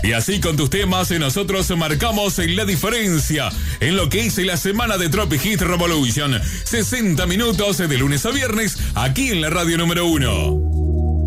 Y así con tus temas nosotros marcamos la diferencia en lo que es la semana de Tropic Hit Revolution. 60 minutos de lunes a viernes aquí en la radio número 1.